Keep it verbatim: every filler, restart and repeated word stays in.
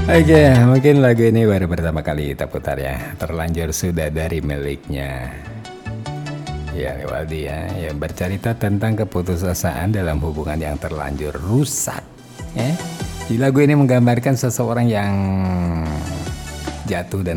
Oke, mungkin lagu ini baru pertama kali kita putar ya. Terlanjur Sudah dari miliknya ya Waldi ya, yang bercerita tentang keputusasaan dalam hubungan yang terlanjur rusak. Ya. Di lagu ini menggambarkan seseorang yang jatuh dan